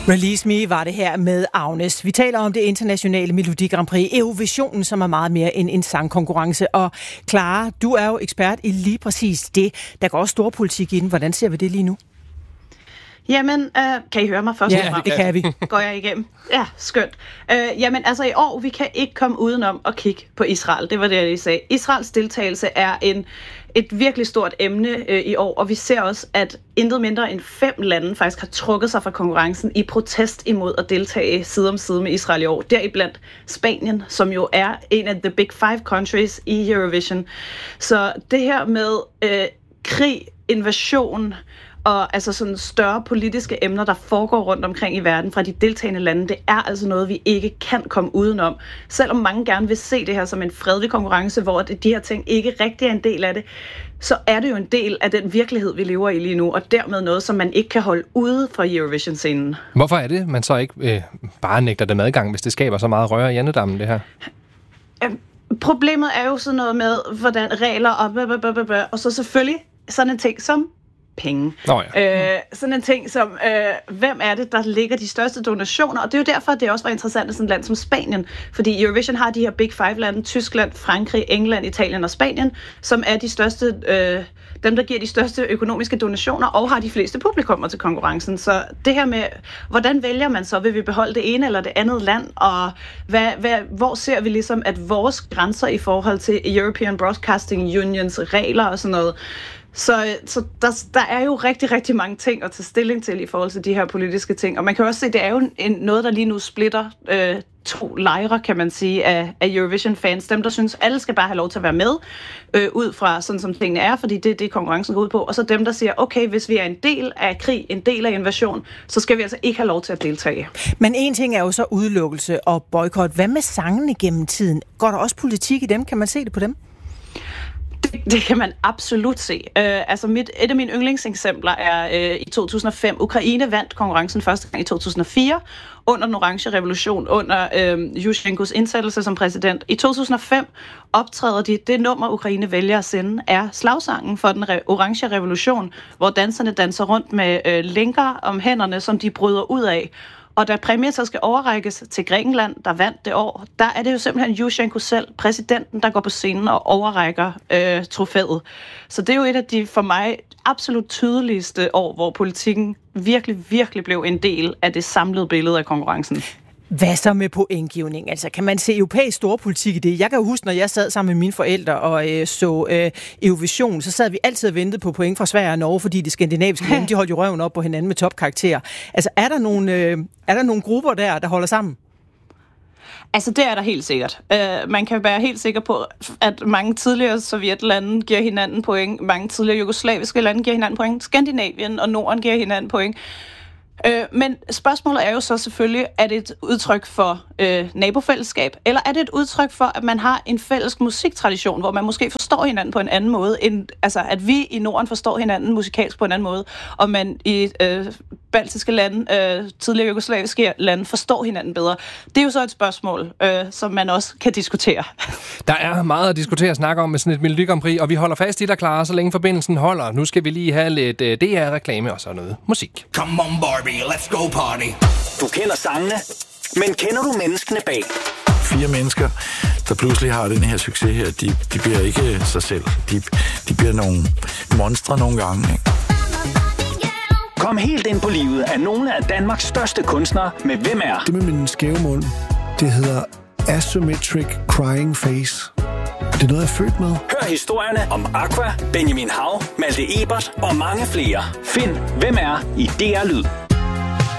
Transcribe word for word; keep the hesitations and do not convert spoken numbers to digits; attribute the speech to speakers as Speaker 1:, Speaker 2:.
Speaker 1: Release Me var det her med Agnes. Vi taler om det internationale Melodi Grand Prix, Eurovisionen, som er meget mere end en sangkonkurrence. Og Clara, du er jo ekspert i lige præcis det. Der går også stor politik i den. Hvordan ser vi det lige nu?
Speaker 2: Jamen, øh, kan I høre mig først?
Speaker 1: Ja, det kan vi.
Speaker 2: Går jeg igennem? Ja, skønt. Øh, jamen, altså i år, vi kan ikke komme udenom at kigge på Israel. Det var det, jeg lige sagde. Israels deltagelse er en, et virkelig stort emne øh, i år, og vi ser også, at intet mindre end fem lande faktisk har trukket sig fra konkurrencen i protest imod at deltage side om side med Israel i år. Deriblandt Spanien, som jo er en af the big five countries i Eurovision. Så det her med øh, krig, invasion og altså sådan større politiske emner, der foregår rundt omkring i verden fra de deltagende lande, det er altså noget, vi ikke kan komme udenom. Selvom mange gerne vil se det her som en fredelig konkurrence, hvor de her ting ikke rigtig er en del af det, så er det jo en del af den virkelighed, vi lever i lige nu, og dermed noget, som man ikke kan holde ude fra Eurovision-scenen.
Speaker 3: Hvorfor er det, man så ikke øh, bare nægter dem adgang, hvis det skaber så meget røre i andedammen, det her?
Speaker 2: Øhm, problemet er jo sådan noget med, hvordan regler og blablabla, og så selvfølgelig sådan en ting som penge.
Speaker 3: Oh ja.
Speaker 2: øh, sådan en ting som, øh, hvem er det, der ligger de største donationer? Og det er jo derfor, det også var interessant i sådan et land som Spanien. Fordi Eurovision har de her big five lande, Tyskland, Frankrig, England, Italien og Spanien, som er de største, øh, dem der giver de største økonomiske donationer og har de fleste publikummer til konkurrencen. Så det her med, hvordan vælger man så? Vil vi beholde det ene eller det andet land? Og hvad, hvad, hvor ser vi ligesom, at vores grænser i forhold til European Broadcasting Unions regler og sådan noget? Så, så der, der er jo rigtig, rigtig mange ting at tage stilling til i forhold til de her politiske ting. Og man kan også se, at det er jo en, noget, der lige nu splitter øh, to lejre, kan man sige, af, af Eurovision-fans. Dem, der synes, at alle skal bare have lov til at være med, øh, ud fra sådan som tingene er, fordi det er det, konkurrencen går ud på. Og så dem, der siger, okay, hvis vi er en del af krig, en del af invasion, så skal vi altså ikke have lov til at deltage.
Speaker 1: Men en ting er jo så udelukkelse og boykot. Hvad med sangene gennem tiden? Går der også politik i dem? Kan man se det på dem?
Speaker 2: Det, det kan man absolut se. Uh, altså mit, et af mine yndlingseksempler er uh, i to tusind og fem. Ukraine vandt konkurrencen første gang i to tusind og fire under den orange revolution, under uh, Yushchenkos indsættelse som præsident. I to tusind og fem optræder de, det nummer Ukraine vælger at sende, er slagsangen for den re- orange revolution, hvor danserne danser rundt med uh, lænker om hænderne, som de bryder ud af. Og da præmien så skal overrækkes til Grækenland, der vandt det år, der er det jo simpelthen Yushchenko selv, præsidenten, der går på scenen og overrækker øh, trofæet. Så det er jo et af de for mig absolut tydeligste år, hvor politikken virkelig, virkelig blev en del af det samlede billede af konkurrencen.
Speaker 1: Hvad så med pointgivning? Altså, kan man se europæisk storpolitik i det? Jeg kan jo huske, når jeg sad sammen med mine forældre og øh, så øh, Eurovision, så sad vi altid og ventede på point fra Sverige og Norge, fordi de skandinaviske lande, de holdt jo røven op på hinanden med topkarakterer. Altså, er der nogle, øh, er der nogle grupper der, der holder sammen?
Speaker 2: Altså, det er der helt sikkert. Uh, man kan være helt sikker på, at mange tidligere sovjetlande giver hinanden point, mange tidligere jugoslaviske lande giver hinanden point, Skandinavien og Norden giver hinanden point. Øh, men spørgsmålet er jo så selvfølgelig, er det et udtryk for øh, nabofællesskab, eller er det et udtryk for, at man har en fælles musiktradition, hvor man måske forstår hinanden på en anden måde, end, altså at vi i Norden forstår hinanden musikalsk på en anden måde, og man i øh, baltiske lande, øh, tidligere jugoslaviske lande, forstår hinanden bedre. Det er jo så et spørgsmål, øh, som man også kan diskutere.
Speaker 3: Der er meget at diskutere og snakke om med sådan et Melodi Grand Prix, og vi holder fast i dig, Clara, så længe forbindelsen holder. Nu skal vi lige have lidt øh, D R-reklame og så noget musik.
Speaker 4: Come on, Barbie, let's go party. Du kender sangene, men kender du menneskene bag?
Speaker 5: Fire mennesker, der pludselig har den her succes her, de, de bliver ikke sig selv. De, de bliver nogle monstre nogle gange, ikke?
Speaker 4: Kom helt ind på livet af nogle af Danmarks største kunstnere med Hvem er?
Speaker 6: Det med min skæve mund, det hedder Asymmetric Crying Face. Det er noget, jeg er født med.
Speaker 4: Hør historierne om Aqua, Benjamin Hav, Malte Ebert og mange flere. Find Hvem er i D R Lyd.